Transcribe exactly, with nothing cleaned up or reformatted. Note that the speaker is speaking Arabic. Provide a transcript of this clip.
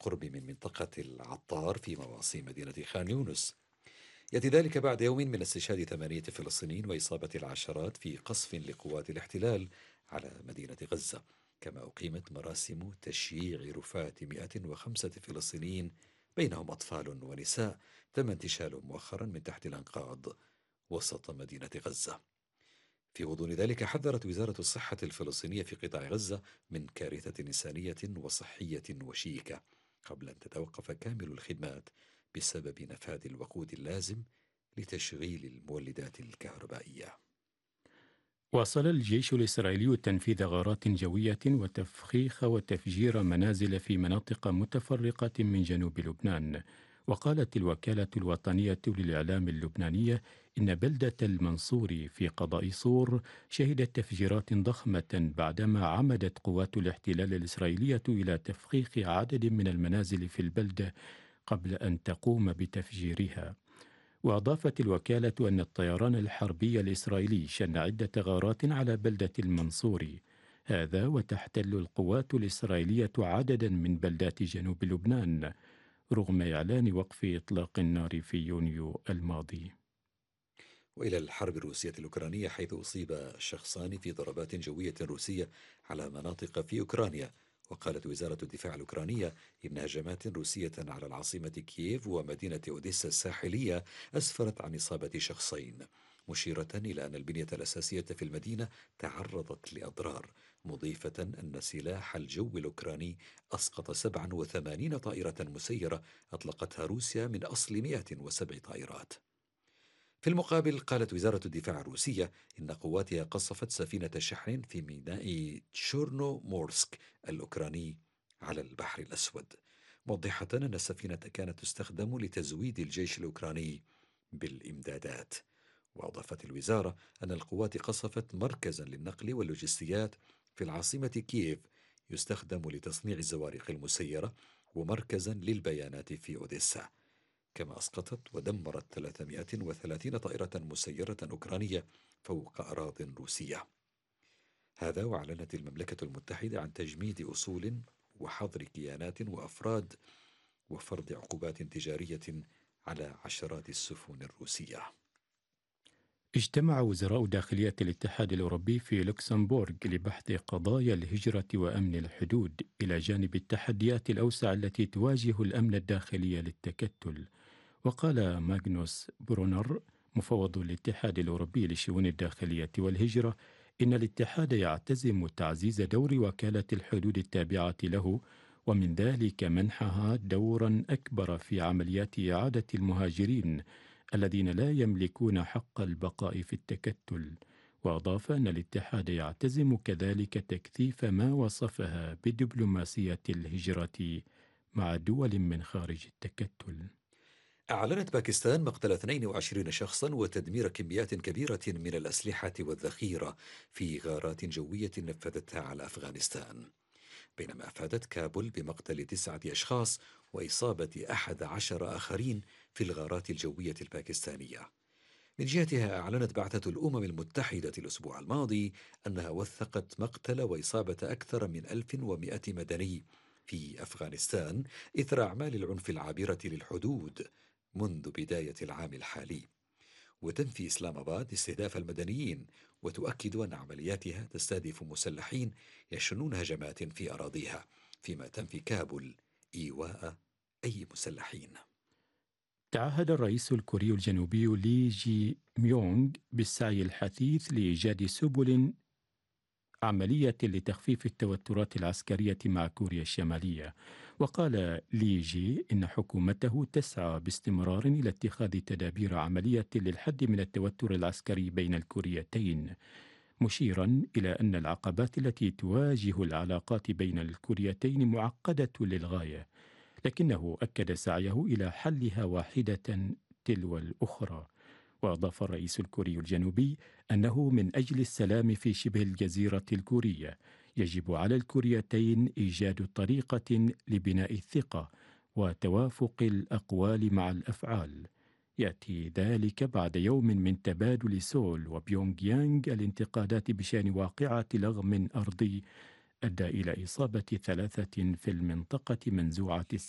بالقرب من منطقة العطار في مواصي مدينة خان يونس. يأتي ذلك بعد يوم من استشهاد ثمانية فلسطينيين وإصابة العشرات في قصف لقوات الاحتلال على مدينة غزة. كما أقيمت مراسم تشييع رفاة مئة وخمسة فلسطينيين بينهم أطفال ونساء تم انتشالهم مؤخرا من تحت الأنقاض وسط مدينة غزة. في غضون ذلك حذرت وزارة الصحة الفلسطينية في قطاع غزة من كارثة إنسانية وصحية وشيكة قبل أن تتوقف كامل الخدمات بسبب نفاذ الوقود اللازم لتشغيل المولدات الكهربائية. واصل الجيش الإسرائيلي تنفيذ غارات جوية وتفخيخ وتفجير منازل في مناطق متفرقة من جنوب لبنان. وقالت الوكالة الوطنية للإعلام اللبنانية إن بلدة المنصوري في قضاء صور شهدت تفجيرات ضخمة بعدما عمدت قوات الاحتلال الإسرائيلية إلى تفخيخ عدد من المنازل في البلدة قبل أن تقوم بتفجيرها. وأضافت الوكالة أن الطيران الحربي الإسرائيلي شن عدة غارات على بلدة المنصوري، هذا وتحتل القوات الإسرائيلية عددا من بلدات جنوب لبنان رغم إعلان وقف إطلاق النار في يونيو الماضي. وإلى الحرب الروسية الأوكرانية، حيث أصيب شخصان في ضربات جوية روسية على مناطق في أوكرانيا. وقالت وزارة الدفاع الأوكرانية إن هجمات روسية على العاصمة كييف ومدينة أوديسا الساحلية أسفرت عن إصابة شخصين، مشيرة إلى أن البنية الأساسية في المدينة تعرضت لأضرار، مضيفة أن سلاح الجو الأوكراني أسقط سبعة وثمانين طائرة مسيرة أطلقتها روسيا من أصل مئة وسبع طائرات. في المقابل، قالت وزارة الدفاع الروسية إن قواتها قصفت سفينة شحن في ميناء تشورنو مورسك الأوكراني على البحر الأسود، موضحة أن السفينة كانت تستخدم لتزويد الجيش الأوكراني بالإمدادات. وأضافت الوزارة أن القوات قصفت مركزا للنقل واللوجستيات في العاصمة كييف يستخدم لتصنيع الزوارق المسيرة، ومركزا للبيانات في أوديسا. كما أسقطت ودمرت ثلاثمئة وثلاثين طائرة مسيرة أوكرانية فوق أراضٍ روسية. هذا وأعلنت المملكة المتحدة عن تجميد أصول وحظر كيانات وأفراد وفرض عقوبات تجارية على عشرات السفن الروسية. اجتمع وزراء داخلية الاتحاد الأوروبي في لوكسمبورغ لبحث قضايا الهجرة وأمن الحدود إلى جانب التحديات الأوسع التي تواجه الأمن الداخلي للتكتل. وقال ماغنوس برونر مفوض الاتحاد الأوروبي للشؤون الداخلية والهجرة إن الاتحاد يعتزم تعزيز دور وكالة الحدود التابعة له، ومن ذلك منحها دورا أكبر في عمليات إعادة المهاجرين الذين لا يملكون حق البقاء في التكتل. وأضاف أن الاتحاد يعتزم كذلك تكثيف ما وصفها بدبلوماسية الهجرة مع دول من خارج التكتل. أعلنت باكستان مقتل اثنين وعشرين شخصا وتدمير كميات كبيرة من الأسلحة والذخيرة في غارات جوية نفذتها على أفغانستان، بينما أفادت كابول بمقتل تسعة أشخاص وإصابة أحد عشر آخرين في الغارات الجوية الباكستانية. من جهتها، أعلنت بعثة الأمم المتحدة الأسبوع الماضي أنها وثقت مقتل وإصابة أكثر من ألف ومئة مدني في أفغانستان إثر أعمال العنف العابرة للحدود منذ بداية العام الحالي. وتنفي إسلام آباد استهداف المدنيين، وتؤكد أن عملياتها تستهدف مسلحين يشنون هجمات في أراضيها، فيما تنفي كابول إيواء أي مسلحين. تعهد الرئيس الكوري الجنوبي لي جي ميونغ بالسعي الحثيث لإيجاد سبل عملية لتخفيف التوترات العسكرية مع كوريا الشمالية. وقال لي جي إن حكومته تسعى باستمرار إلى اتخاذ تدابير عملية للحد من التوتر العسكري بين الكوريتين، مشيرا إلى أن العقبات التي تواجه العلاقات بين الكوريتين معقدة للغاية، لكنه أكد سعيه إلى حلها واحدة تلو الأخرى. وأضاف الرئيس الكوري الجنوبي أنه من أجل السلام في شبه الجزيرة الكورية يجب على الكوريتين إيجاد طريقة لبناء الثقة وتوافق الأقوال مع الأفعال. يأتي ذلك بعد يوم من تبادل سول وبيونغ يانغ الانتقادات بشأن واقعة لغم أرضي أدى إلى إصابة ثلاثة في المنطقة منزوعة